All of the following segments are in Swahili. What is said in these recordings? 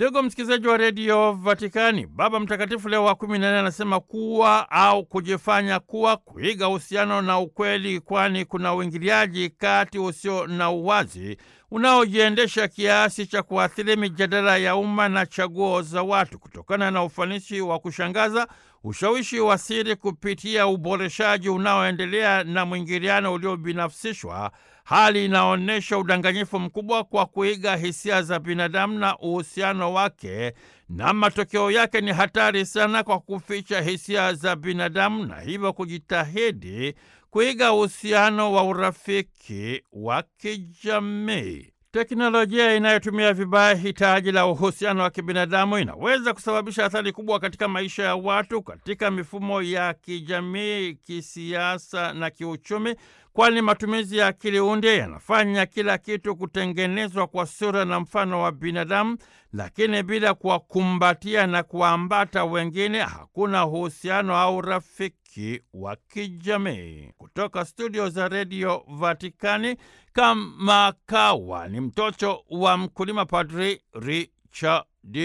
Ndugu msikilizaji wa redio Vatikani, Baba Mtakatifu Leo wa 14 anasema kuwa au kujifanya kuwa, kuiga uhusiano na ukweli, kwani kuna uingiliaji kati usio na uwazi unaojiendesha kiasi cha kuathiri mijadala ya umma na chaguo za watu. Kutokana na ufanisi wa kushangaza, ushawishi wa siri kupitia uboreshaji unaoendelea na mwingiliano uliobinafsishwa, hali inaonyesha udanganyifu mkubwa kwa kuiga hisia za binadamu na uhusiano wake, na matokeo yake ni hatari sana kwa kuficha hisia za binadamu na hivyo kujitahidi kuiga uhusiano wa urafiki wa kijamii. Teknolojia inayotumia vibaya hitaji la uhusiano wa kibinadamu inaweza kusababisha athari kubwa katika maisha ya watu, katika mifumo ya kijamii, kisiasa na kiuchumi, kwani matumizi ya akili unde yanafanya kila kitu kutengenezwa kwa sura na mfano wa binadamu, lakini bila kuwakumbatia na kuwaambata wengine hakuna uhusiano au rafiki wa kijamii. Kutoka studio za redio Vatikani, kama kawa ni mtoto wa mkulima, Padri Richard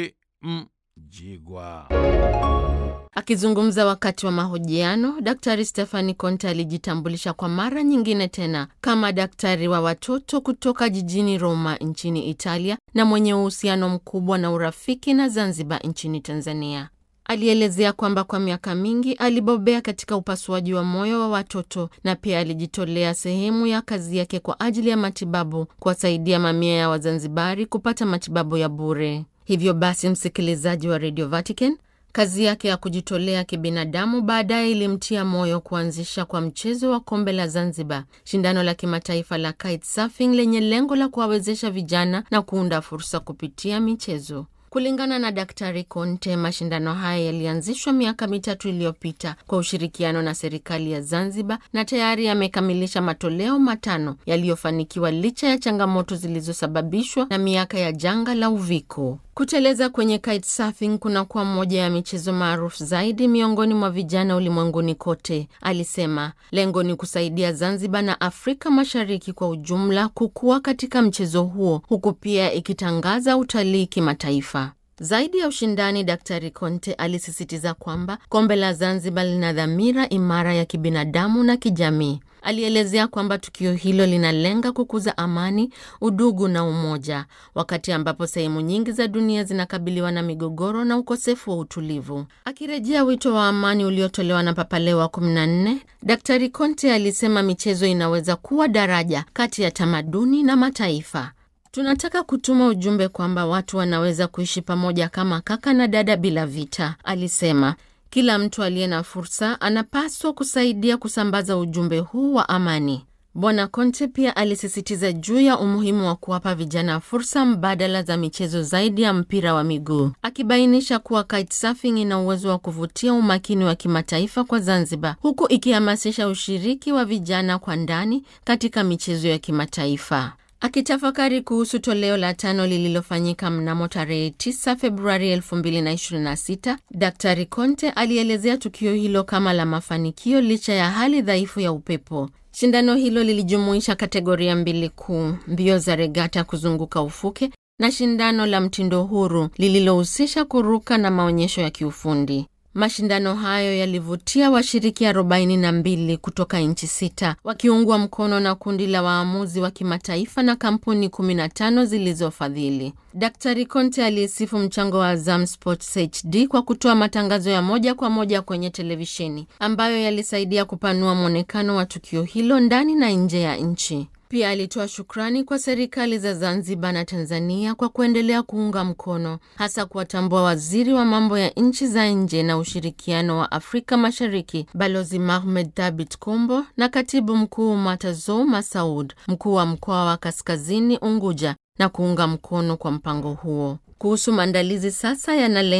Mjigwa. Akizungumza wakati wa mahojiano, Daktari Stefani Conte alijitambulisha kwa mara nyingine tena kama daktari wa watoto kutoka jijini Roma nchini Italia na mwenye uhusiano mkubwa na urafiki na Zanzibar nchini Tanzania. Alielezea kwamba kwa miaka mingi alibobea katika upasuaji wa moyo wa watoto na pia alijitolea sehemu ya kazi yake kwa ajili ya matibabu, kuwasaidia mamia ya Wazanzibari kupata matibabu ya bure. Hivyo basi, msikilizaji wa Radio Vatican, kazi yake ya kujitolea kibinadamu baadaye ilimtia moyo kuanzisha kwa mchezo wa kombe la Zanzibar, shindano la kimataifa la kitesurfing lenye lengo la kuwawezesha vijana na kuunda fursa kupitia michezo. Kulingana na Daktari Conte, mashindano haya yalianzishwa miaka 3 iliyopita kwa ushirikiano na serikali ya Zanzibar na tayari yamekamilisha matoleo 5 yaliyofanikiwa licha ya changamoto zilizosababishwa na miaka ya janga la uviko. Kuteleza kwenye kitesurfing kunakuwa moja ya michezo maarufu zaidi miongoni mwa vijana ulimwenguni kote. Alisema lengo ni kusaidia Zanzibar na Afrika Mashariki kwa ujumla kukua katika mchezo huo, huku pia ikitangaza utalii kimataifa. Zaidi ya ushindani, Daktari Conte alisisitiza kwamba kombe la Zanzibar lina dhamira imara ya kibinadamu na kijamii. Alielezea kwamba tukio hilo linalenga kukuza amani, udugu na umoja, wakati ambapo sehemu nyingi za dunia zinakabiliwa na migogoro na ukosefu wa utulivu. Akirejea wito wa amani uliotolewa na Papa Leo wa 14, Daktari Conte alisema michezo inaweza kuwa daraja kati ya tamaduni na mataifa. Tunataka kutuma ujumbe kwamba watu wanaweza kuishi pamoja kama kaka na dada bila vita, alisema. Kila mtu aliye na fursa anapaswa kusaidia kusambaza ujumbe huu wa amani. Bwana Conte pia alisisitiza juu ya umuhimu wa kuwapa vijana fursa mbadala za michezo zaidi ya mpira wa miguu, akibainisha kuwa kitesurfing ina uwezo wa kuvutia umakini wa kimataifa kwa Zanzibar, huku ikihamasisha ushiriki wa vijana kwa ndani katika michezo ya kimataifa. Akitafakari kuhusu toleo la 5 lililofanyika mnamo tarehe 9 Februari 2026, Daktari Conte alielezea tukio hilo kama la mafanikio licha ya hali dhaifu ya upepo. Shindano hilo lilijumuisha kategoria 2 kuu: mbio za regata kuzunguka ufuke na shindano la mtindo huru lililohusisha kuruka na maonyesho ya kiufundi. Mashindano hayo yalivutia washiriki 42 kutoka nchi 6, wakiungwa mkono na kundi la waamuzi wa kimataifa na kampuni 15 zilizofadhili. Daktari Conte alisifu mchango wa Azam Sports HD kwa kutoa matangazo ya moja kwa moja kwenye televisheni, ambayo yalisaidia kupanua mwonekano wa tukio hilo ndani na nje ya nchi. Pia alitoa shukrani kwa serikali za Zanzibar na Tanzania kwa kuendelea kuunga mkono, hasa kuwatambua waziri wa mambo ya nchi za nje na ushirikiano wa Afrika Mashariki, Balozi Mahmed Thabit Kombo, na katibu mkuu Matazo Masaud, mkuu wa mkoa wa Kaskazini Unguja, na kuunga mkono kwa mpango huo. Kuhusu maandalizi sasa